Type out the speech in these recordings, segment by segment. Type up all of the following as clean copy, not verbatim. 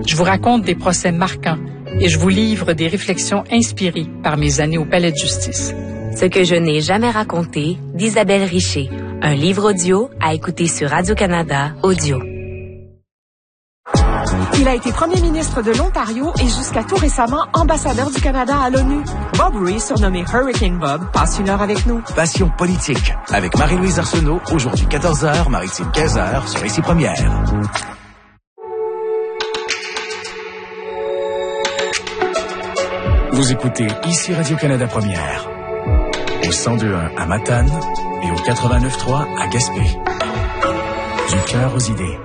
Je vous raconte des procès marquants et je vous livre des réflexions inspirées par mes années au Palais de justice. Ce que je n'ai jamais raconté d'Isabelle Richer. Un livre audio à écouter sur Radio-Canada Audio. Il a été premier ministre de l'Ontario et jusqu'à tout récemment ambassadeur du Canada à l'ONU. Bob Ray, surnommé Hurricane Bob, passe une heure avec nous. Passion politique avec Marie-Louise Arsenault, aujourd'hui 14h, Maritime 15h sur Ici Première. Vous écoutez Ici Radio-Canada Première, au 102.1 à Matane et au 89.3 à Gaspé. Du cœur aux idées.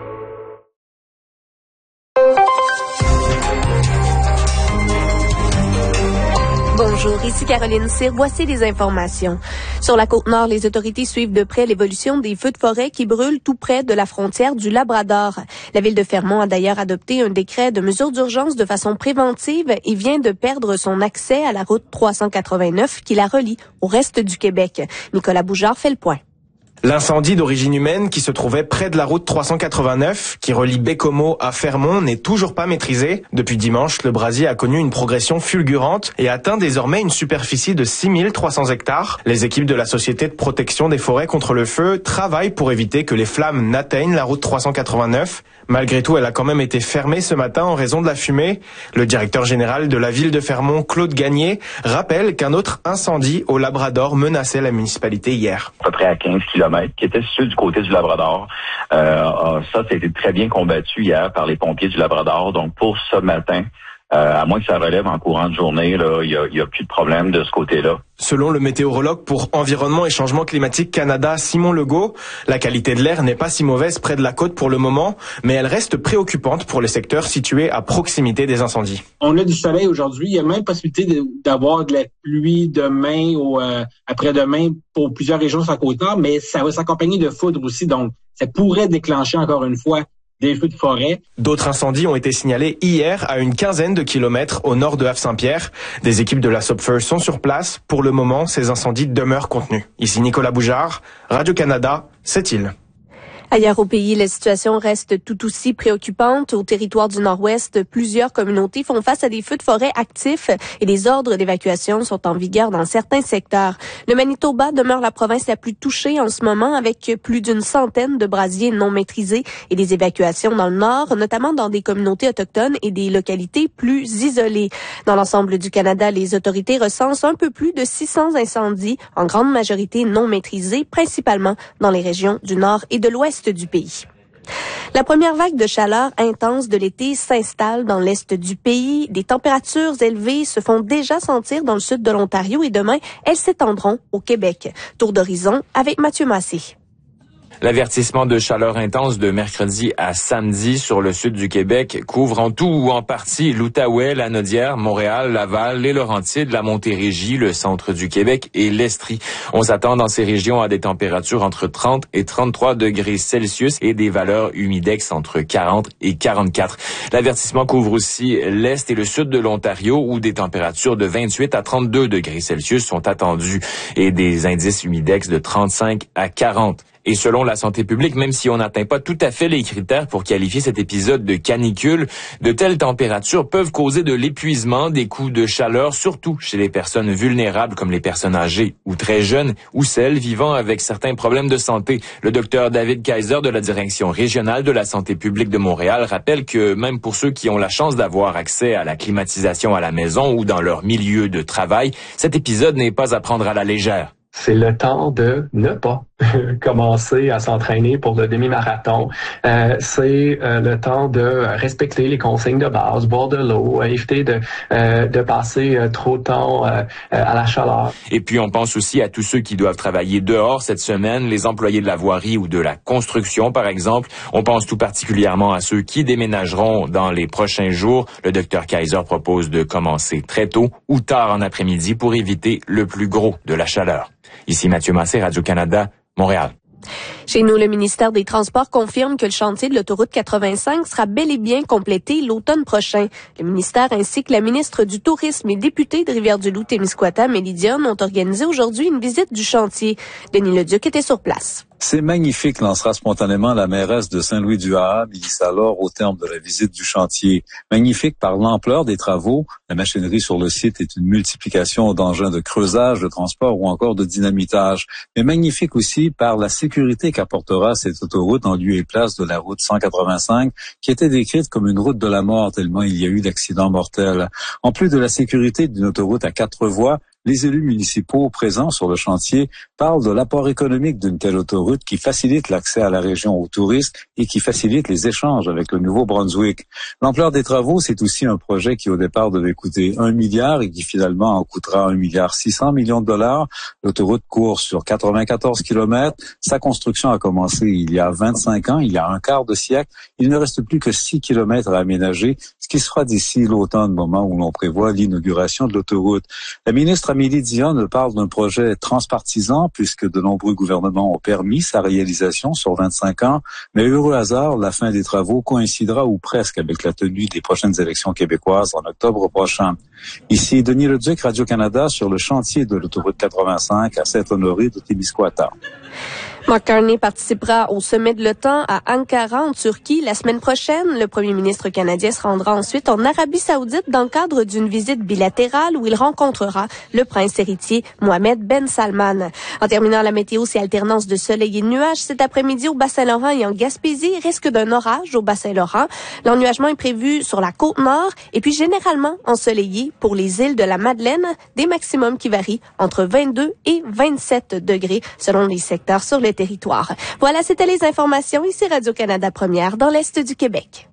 Bonjour, ici Caroline Cyr. Voici les informations. Sur la Côte-Nord, les autorités suivent de près l'évolution des feux de forêt qui brûlent tout près de la frontière du Labrador. La ville de Fermont a d'ailleurs adopté un décret de mesures d'urgence de façon préventive et vient de perdre son accès à la route 389 qui la relie au reste du Québec. Nicolas Boujard fait le point. L'incendie d'origine humaine qui se trouvait près de la route 389, qui relie Baie-Comeau à Fermont, n'est toujours pas maîtrisé. Depuis dimanche, le brasier a connu une progression fulgurante et atteint désormais une superficie de 6300 hectares. Les équipes de la Société de protection des forêts contre le feu travaillent pour éviter que les flammes n'atteignent la route 389. Malgré tout, elle a quand même été fermée ce matin en raison de la fumée. Le directeur général de la ville de Fermont, Claude Gagné, rappelle qu'un autre incendie au Labrador menaçait la municipalité hier. À peu près à 15 km, qui était situé du côté du Labrador. Ça a été très bien combattu hier par les pompiers du Labrador. Donc pour ce matin, à moins que ça relève en courant de journée, là, il y a plus de problème de ce côté-là. Selon le météorologue pour Environnement et Changement climatique Canada, Simon Legault, la qualité de l'air n'est pas si mauvaise près de la côte pour le moment, mais elle reste préoccupante pour les secteurs situés à proximité des incendies. On a du soleil aujourd'hui. Il y a même possibilité d'avoir de la pluie demain ou après-demain pour plusieurs régions sur la Côte-Nord, mais ça va s'accompagner de foudre aussi. Donc, ça pourrait déclencher encore une fois des feux de forêt. D'autres incendies ont été signalés hier à une quinzaine de kilomètres au nord de Havre-Saint-Pierre. Des équipes de la Sopfer sont sur place. Pour le moment, ces incendies demeurent contenus. Ici Nicolas Boujard, Radio-Canada, Sept-Îles. Ailleurs au pays, la situation reste tout aussi préoccupante. Au territoire du Nord-Ouest, plusieurs communautés font face à des feux de forêt actifs et des ordres d'évacuation sont en vigueur dans certains secteurs. Le Manitoba demeure la province la plus touchée en ce moment avec plus d'une centaine de brasiers non maîtrisés et des évacuations dans le Nord, notamment dans des communautés autochtones et des localités plus isolées. Dans l'ensemble du Canada, les autorités recensent un peu plus de 600 incendies, en grande majorité non maîtrisés, principalement dans les régions du Nord et de l'Ouest du pays. La première vague de chaleur intense de l'été s'installe dans l'est du pays. Des températures élevées se font déjà sentir dans le sud de l'Ontario et demain, elles s'étendront au Québec. Tour d'horizon avec Mathieu Massé. L'avertissement de chaleur intense de mercredi à samedi sur le sud du Québec couvre en tout ou en partie l'Outaouais, la Naudière, Montréal, Laval, les Laurentides, la Montérégie, le centre du Québec et l'Estrie. On s'attend dans ces régions à des températures entre 30 et 33 degrés Celsius et des valeurs humidex entre 40 et 44. L'avertissement couvre aussi l'Est et le sud de l'Ontario où des températures de 28 à 32 degrés Celsius sont attendues et des indices humidex de 35 à 40. Et selon la santé publique, même si on n'atteint pas tout à fait les critères pour qualifier cet épisode de canicule, de telles températures peuvent causer de l'épuisement, des coups de chaleur, surtout chez les personnes vulnérables comme les personnes âgées ou très jeunes ou celles vivant avec certains problèmes de santé. Le docteur David Kaiser de la Direction régionale de la santé publique de Montréal rappelle que même pour ceux qui ont la chance d'avoir accès à la climatisation à la maison ou dans leur milieu de travail, cet épisode n'est pas à prendre à la légère. C'est le temps de ne pas commencer à s'entraîner pour le demi-marathon. C'est le temps de respecter les consignes de base, boire de l'eau, éviter de passer trop de temps à la chaleur. Et puis on pense aussi à tous ceux qui doivent travailler dehors cette semaine, les employés de la voirie ou de la construction par exemple. On pense tout particulièrement à ceux qui déménageront dans les prochains jours. Le docteur Kaiser propose de commencer très tôt ou tard en après-midi pour éviter le plus gros de la chaleur. Ici Mathieu Massé, Radio-Canada, Montréal. Chez nous, le ministère des Transports confirme que le chantier de l'autoroute 85 sera bel et bien complété l'automne prochain. Le ministère ainsi que la ministre du Tourisme et députée de Rivière-du-Loup-Témiscouata, Mélie Dionne, ont organisé aujourd'hui une visite du chantier. Denis Leduc était sur place. C'est magnifique, lancera spontanément la mairesse de Saint-Louis-du-Ha, Mélissa Laure, au terme de la visite du chantier. Magnifique par l'ampleur des travaux. La machinerie sur le site est une multiplication d'engins de creusage, de transport ou encore de dynamitage. Mais magnifique aussi par la sécurité qu'apportera cette autoroute en lieu et place de la route 185, qui était décrite comme une route de la mort tellement il y a eu d'accidents mortels. En plus de la sécurité d'une autoroute à 4 voies, les élus municipaux présents sur le chantier parlent de l'apport économique d'une telle autoroute qui facilite l'accès à la région aux touristes et qui facilite les échanges avec le Nouveau-Brunswick. L'ampleur des travaux, c'est aussi un projet qui au départ devait coûter 1 milliard et qui finalement en coûtera 1,6 milliard de dollars. L'autoroute court sur 94 kilomètres. Sa construction a commencé il y a 25 ans, il y a un quart de siècle. Il ne reste plus que 6 kilomètres à aménager, ce qui sera d'ici l'automne, moment où l'on prévoit l'inauguration de l'autoroute. La ministre Amélie Dionne parle d'un projet transpartisan puisque de nombreux gouvernements ont permis sa réalisation sur 25 ans. Mais heureux hasard, la fin des travaux coïncidera ou presque avec la tenue des prochaines élections québécoises en octobre prochain. Ici, Denis Leduc, Radio-Canada, sur le chantier de l'autoroute 85 à Saint-Honoré de Témiscouata. Mark Carney participera au sommet de l'OTAN à Ankara, en Turquie, la semaine prochaine. Le premier ministre canadien se rendra ensuite en Arabie Saoudite dans le cadre d'une visite bilatérale où il rencontrera le prince héritier Mohammed Ben Salman. En terminant la météo, c'est alternance de soleil et de nuages cet après-midi au Bas-Saint-Laurent et en Gaspésie. Risque d'un orage au Bas-Saint-Laurent. L'ennuagement est prévu sur la Côte-Nord et puis généralement ensoleillé pour les îles de la Madeleine. Des maximums qui varient entre 22 et 27 degrés selon les secteurs sur le territoire. Voilà, c'était les informations. Ici Radio-Canada Première dans l'Est du Québec.